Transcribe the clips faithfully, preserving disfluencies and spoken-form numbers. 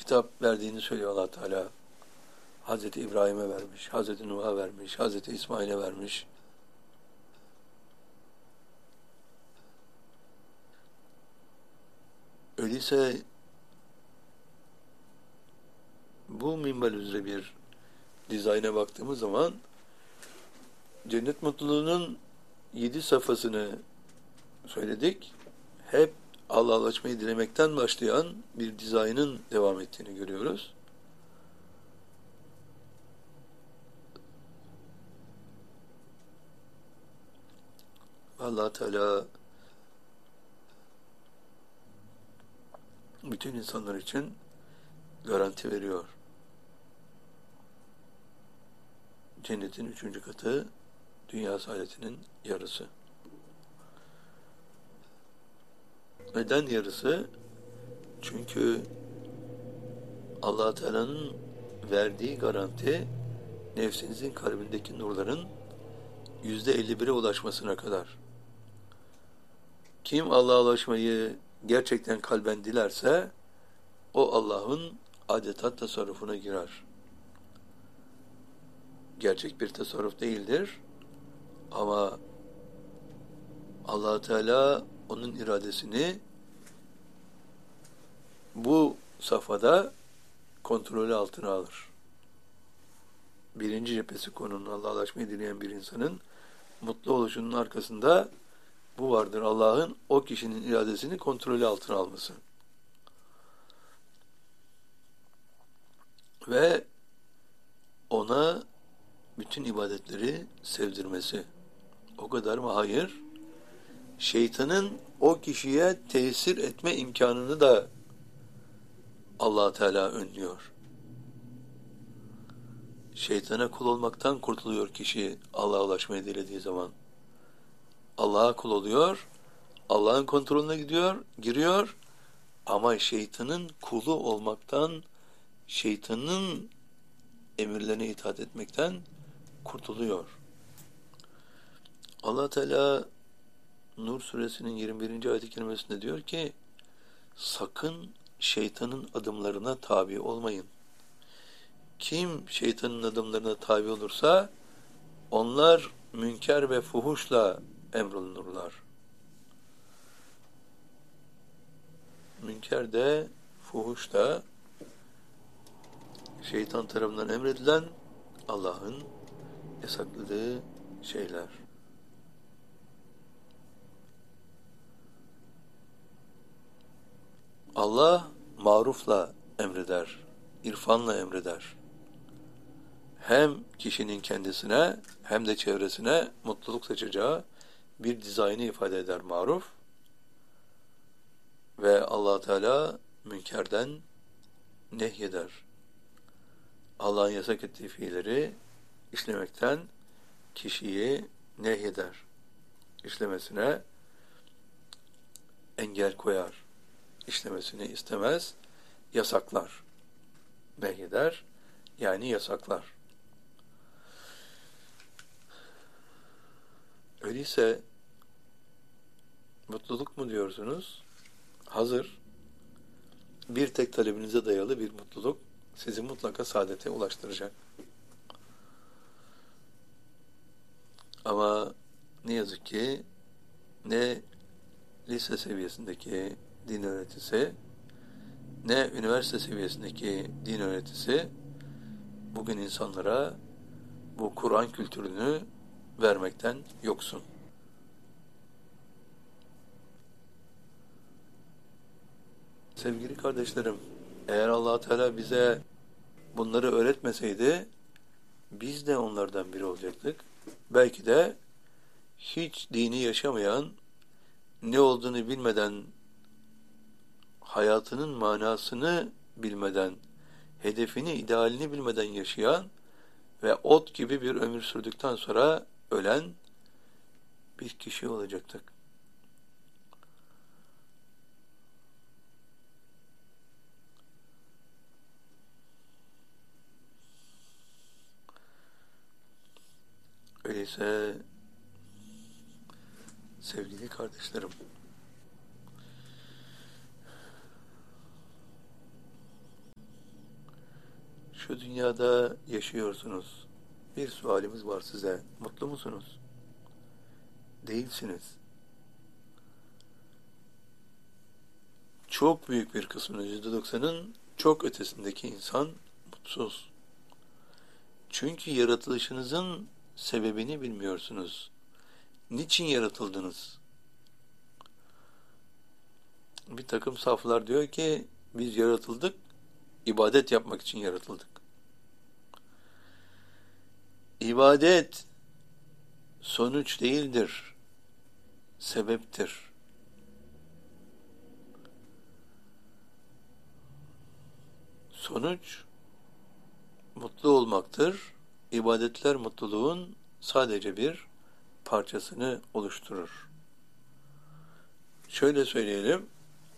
kitap verdiğini söylüyor Allah Teala. Hazreti İbrahim'e vermiş, Hazreti Nuh'a vermiş, Hazreti İsmail'e vermiş. Öyleyse bu minval üzere bir dizayna baktığımız zaman cennet mutluluğunun yedi safhasını söyledik. Hep Allah'laşmayı dilemekten başlayan bir dizaynın devam ettiğini görüyoruz. Allah Teala bütün insanlar için garanti veriyor. Cennetin üçüncü katı dünya saadetinin yarısı. Neden yarısı? Çünkü Allah Teala'nın verdiği garanti nefsinizin kalbindeki nurların yüzde elli bire ulaşmasına kadar. Kim Allah'a ulaşmayı gerçekten kalben dilerse o Allah'ın adeta tasarrufuna girer. Gerçek bir tasarruf değildir ama Allah Teala onun iradesini bu safhada kontrolü altına alır. Birinci cephesi konunun Allah'laşmayı dileyen bir insanın mutlu oluşunun arkasında bu vardır. Allah'ın o kişinin iradesini kontrolü altına alması. Ve ona bütün ibadetleri sevdirmesi. O kadar mı? Hayır. Şeytanın o kişiye tesir etme imkanını da Allah Teala önlüyor. Şeytana kul olmaktan kurtuluyor kişi Allah'a ulaşmayı dilediği zaman. Allah'a kul oluyor, Allah'ın kontrolüne gidiyor, giriyor ama şeytanın kulu olmaktan, şeytanın emirlerine itaat etmekten kurtuluyor. Allah Teala Nur suresinin yirmi birinci ayet-i kerimesinde diyor ki sakın şeytanın adımlarına tabi olmayın. Kim şeytanın adımlarına tabi olursa onlar münker ve fuhuşla emrolunurlar. Münker de fuhuş da şeytan tarafından emredilen Allah'ın yasakladığı şeyler. Allah marufla emreder, irfanla emreder. Hem kişinin kendisine hem de çevresine mutluluk seçeceği bir dizaynı ifade eder maruf. Ve Allah Teala münkerden nehyeder. Allah'ın yasak ettiği fiilleri işlemekten kişiyi nehyeder. İşlemesine engel koyar. İşlemesini istemez, yasaklar. Nehyeder, yani yasaklar. Öyleyse mutluluk mu diyorsunuz? Hazır. Bir tek talebinize dayalı bir mutluluk sizi mutlaka saadete ulaştıracak. Ama ne yazık ki ne lise seviyesindeki din öğretisi ne üniversite seviyesindeki din öğretisi bugün insanlara bu Kur'an kültürünü vermekten yoksun. Sevgili kardeşlerim, eğer Allah Teala bize bunları öğretmeseydi biz de onlardan biri olacaktık. Belki de hiç dini yaşamayan, ne olduğunu bilmeden, hayatının manasını bilmeden, hedefini, idealini bilmeden yaşayan ve ot gibi bir ömür sürdükten sonra ölen bir kişi olacaktık. Öyleyse sevgili kardeşlerim, Şu dünyada yaşıyorsunuz. Bir sualimiz var size. Mutlu musunuz? Değilsiniz. Çok büyük bir kısmının, yüzde doksanın çok ötesindeki insan mutsuz. Çünkü yaratılışınızın sebebini bilmiyorsunuz. Niçin yaratıldınız? Bir takım saflar diyor ki, biz yaratıldık, ibadet yapmak için yaratıldık. İbadet sonuç değildir, sebeptir. Sonuç mutlu olmaktır. İbadetler mutluluğun sadece bir parçasını oluşturur. Şöyle söyleyelim.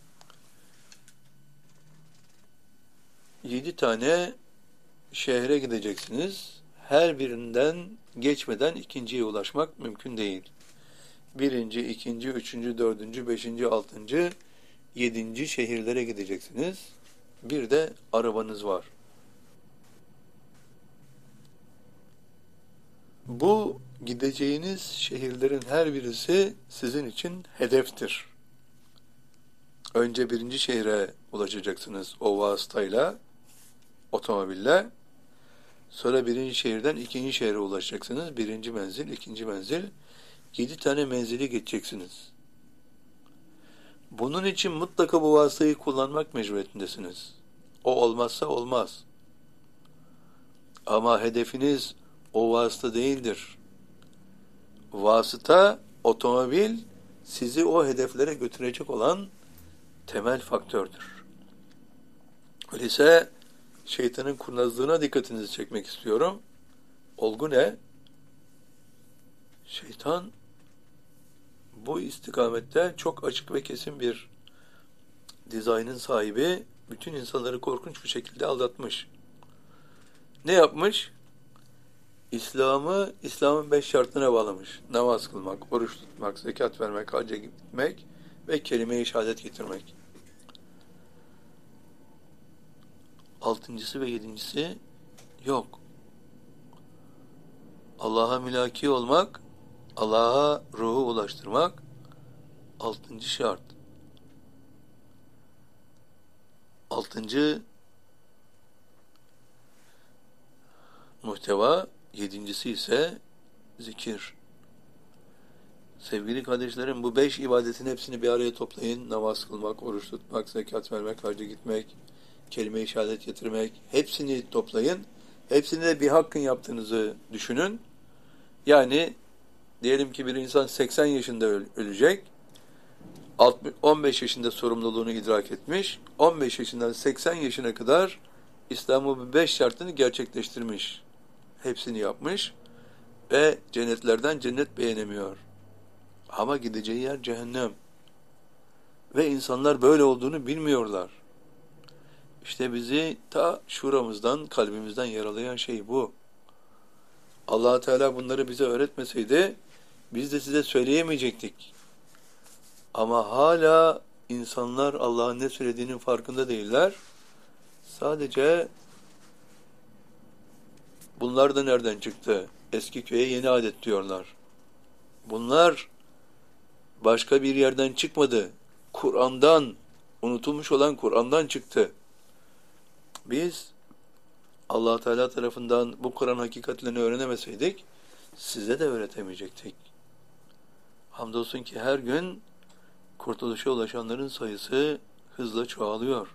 Yedi tane şehre gideceksiniz. Her birinden geçmeden ikinciye ulaşmak mümkün değil. Birinci, ikinci, üçüncü, dördüncü, beşinci, altıncı, yedinci şehirlere gideceksiniz. Bir de arabanız var. Bu gideceğiniz şehirlerin her birisi sizin için hedeftir. Önce birinci şehre ulaşacaksınız o vasıtayla, otomobille. Sonra birinci şehirden ikinci şehre ulaşacaksınız. Birinci menzil, ikinci menzil. Yedi tane menzili geçeceksiniz. Bunun için mutlaka bu vasıtayı kullanmak mecburiyetindesiniz. O olmazsa olmaz. Ama hedefiniz o vasıta değildir. Vasıta, otomobil sizi o hedeflere götürecek olan temel faktördür. Öyleyse şeytanın kurnazlığına dikkatinizi çekmek istiyorum. Olgu ne? Şeytan bu istikamette çok açık ve kesin bir dizaynın sahibi, bütün insanları korkunç bir şekilde aldatmış. Ne yapmış? İslam'ı, İslam'ın beş şartına bağlamış. Namaz kılmak, oruç tutmak, zekat vermek, hacca gitmek ve kelime-i şehadet getirmek. Altıncısı ve yedincisi yok. Allah'a mülaki olmak, Allah'a ruhu ulaştırmak altıncı şart. Altıncı muhteva, yedincisi ise zikir. Sevgili kardeşlerim, bu beş ibadetin hepsini bir araya toplayın. Namaz kılmak, oruç tutmak, zekat vermek, hacca gitmek, kelime-i şehadet getirmek. Hepsini toplayın. Hepsini de bir hakkın yaptığınızı düşünün. Yani diyelim ki bir insan seksen yaşında ölecek. on beş yaşında sorumluluğunu idrak etmiş. on beş yaşından seksen yaşına kadar İslam'ın beş şartını gerçekleştirmiş. Hepsini yapmış ve cennetlerden cennet beğenemiyor. Ama gideceği yer cehennem. Ve insanlar böyle olduğunu bilmiyorlar. İşte bizi ta şuramızdan, kalbimizden yaralayan şey bu. Allah Teala bunları bize öğretmeseydi biz de size söyleyemeyecektik. Ama hala insanlar Allah'ın ne söylediğinin farkında değiller. Sadece bunlar da nereden çıktı? Eski köye yeni adet diyorlar. Bunlar başka bir yerden çıkmadı. Kur'an'dan, unutulmuş olan Kur'an'dan çıktı. Biz Allah Teala tarafından bu Kur'an hakikatlerini öğrenemeseydik size de öğretemeyecektik. Hamdolsun ki her gün kurtuluşa ulaşanların sayısı hızla çoğalıyor.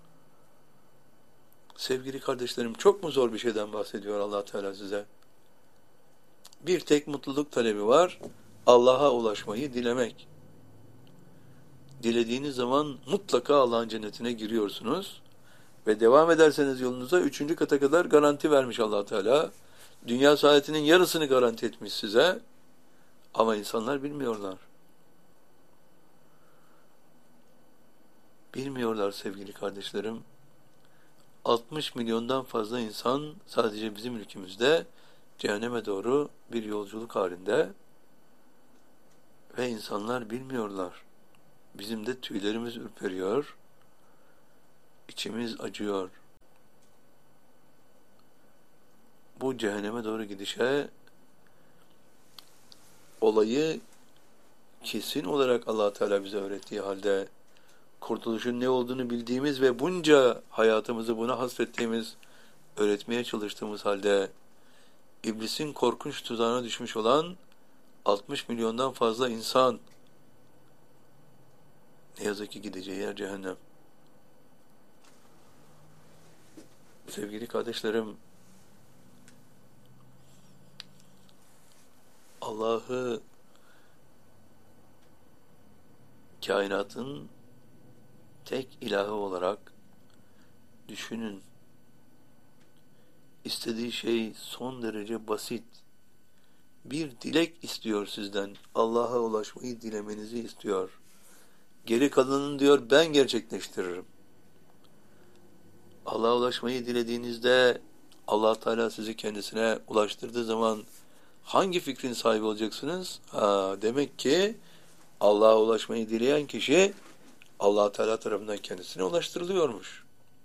Sevgili kardeşlerim, çok mu zor bir şeyden bahsediyor Allah Teala size? Bir tek mutluluk talebi var. Allah'a ulaşmayı dilemek. Dilediğiniz zaman mutlaka Allah'ın cennetine giriyorsunuz. Ve devam ederseniz yolunuza üçüncü kata kadar garanti vermiş Allah Teala. Dünya saadetinin yarısını garanti etmiş size. Ama insanlar bilmiyorlar. Bilmiyorlar sevgili kardeşlerim. altmış milyondan fazla insan sadece bizim ülkemizde cehenneme doğru bir yolculuk halinde ve insanlar bilmiyorlar. Bizim de tüylerimiz ürperiyor, içimiz acıyor. bu cehenneme doğru gidişe olayı kesin olarak Allah Teala bize öğrettiği halde kurtuluşun ne olduğunu bildiğimiz ve bunca hayatımızı buna hasrettiğimiz, öğretmeye çalıştığımız halde iblisin korkunç tuzağına düşmüş olan altmış milyondan fazla insan ne yazık ki gideceği yer cehennem. Sevgili kardeşlerim, Allah'ı kainatın tek ilahı olarak düşünün. İstediği şey son derece basit. Bir dilek istiyor sizden. Allah'a ulaşmayı dilemenizi istiyor. Geri kalanını diyor ben gerçekleştiririm. Allah'a ulaşmayı dilediğinizde Allah Teala sizi kendisine ulaştırdığı zaman hangi fikrin sahibi olacaksınız? Ha, demek ki Allah'a ulaşmayı dileyen kişi Allah Teala tarafından kendisine ulaştırılıyormuş.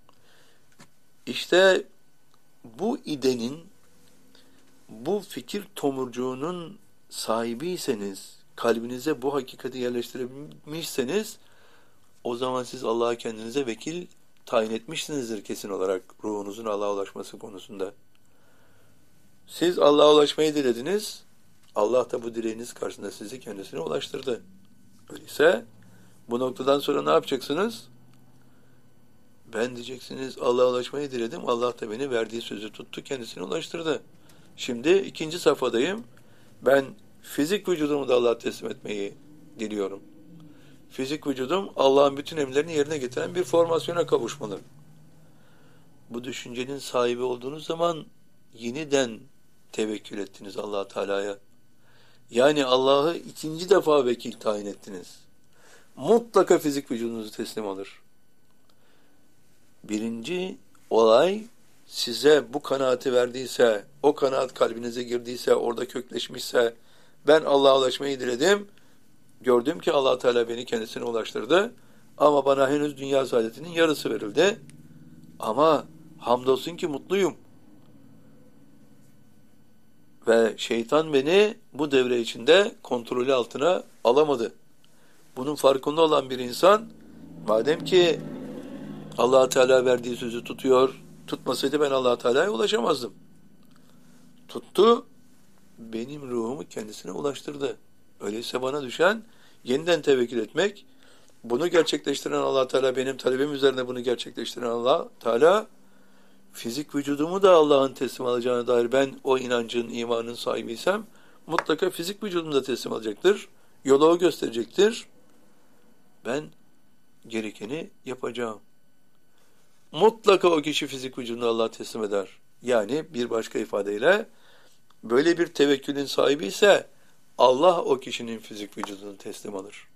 İşte bu idenin, bu fikir tomurcuğunun sahibiyseniz, kalbinize bu hakikati yerleştirebilmişseniz, o zaman siz Allah'a kendinize vekil tayin etmişsinizdir kesin olarak ruhunuzun Allah'a ulaşması konusunda. Siz Allah'a ulaşmayı dilediniz, Allah da bu dileğiniz karşısında sizi kendisine ulaştırdı. Öyleyse bu noktadan sonra ne yapacaksınız? Ben diyeceksiniz Allah'a ulaşmayı diledim, Allah da beni verdiği sözü tuttu, kendisine ulaştırdı. Şimdi ikinci safhadayım. Ben fizik vücudumu da Allah'a teslim etmeyi diliyorum. Fizik vücudum Allah'ın bütün emirlerini yerine getiren bir formasyona kavuşmalı. Bu düşüncenin sahibi olduğunuz zaman yeniden tevekkül ettiniz Allah Teala'ya. Yani Allah'ı ikinci defa vekil tayin ettiniz. Mutlaka fizik vücudunuzu teslim alır. Birinci olay size bu kanaati verdiyse, o kanaat kalbinize girdiyse, orada kökleşmişse, ben Allah'a ulaşmayı diledim, gördüm ki Allah Teala beni kendisine ulaştırdı ama bana henüz dünya saadetinin yarısı verildi. Ama hamdolsun ki mutluyum. Ve şeytan beni bu devre içinde kontrolü altına alamadı. Bunun farkında olan bir insan, madem ki Allah Teala verdiği sözü tutuyor, tutmasaydı ben Allah Teala'ya ulaşamazdım. Tuttu, benim ruhumu kendisine ulaştırdı. Öyleyse bana düşen yeniden tevekkül etmek, bunu gerçekleştiren Allah Teala, benim talebim üzerine bunu gerçekleştiren Allah Teala, fizik vücudumu da Allah'ın teslim alacağına dair ben o inancın, imanın sahibiysem, mutlaka fizik vücudumu da teslim alacaktır. Yolu o gösterecektir. Ben gerekeni yapacağım. Mutlaka o kişi fizik vücudunu Allah'a teslim eder. Yani bir başka ifadeyle, böyle bir tevekkülün sahibi ise Allah o kişinin fizik vücudunu teslim alır.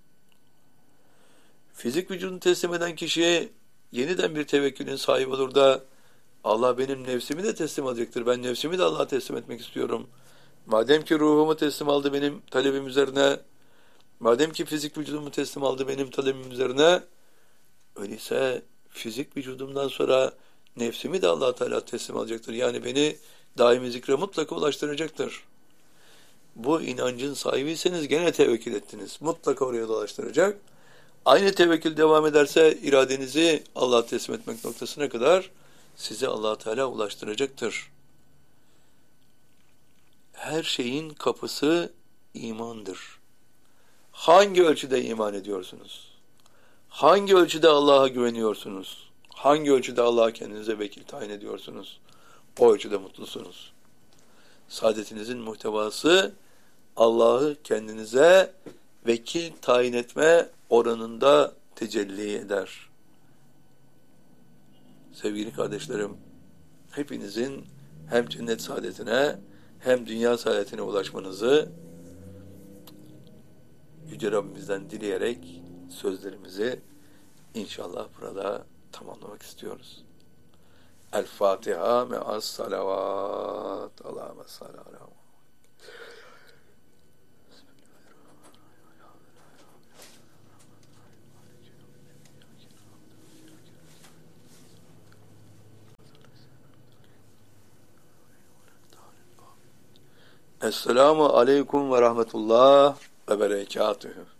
Fizik vücudunu teslim eden kişiye yeniden bir tevekkülün sahibi olur da Allah benim nefsimi de teslim alacaktır. Ben nefsimi de Allah'a teslim etmek istiyorum. Madem ki ruhumu teslim aldı benim talebim üzerine, madem ki fizik vücudumu teslim aldı benim talebim üzerine, öyleyse fizik vücudumdan sonra nefsimi de Allah Teala teslim alacaktır. Yani beni daimi zikre mutlaka ulaştıracaktır. Bu inancın sahibiyseniz gene tevekkül ettiniz. Mutlaka oraya ulaştıracak. Aynı tevekkül devam ederse iradenizi Allah'a teslim etmek noktasına kadar sizi Allah Teala ulaştıracaktır. Her şeyin kapısı imandır. Hangi ölçüde iman ediyorsunuz? Hangi ölçüde Allah'a güveniyorsunuz? Hangi ölçüde Allah'a kendinize vekil tayin ediyorsunuz? O ölçüde mutlusunuz. Saadetinizin muhtevası Allah'ı kendinize vekil tayin etme oranında tecelli eder. Sevgili kardeşlerim, hepinizin hem cennet saadetine hem dünya saadetine ulaşmanızı Yüce Rabbimizden dileyerek sözlerimizi inşallah burada tamamlamak istiyoruz. El Fatiha me'as salavat. Allahümme salli ala Esselamu aleyküm ve rahmetullah ve berekatühü.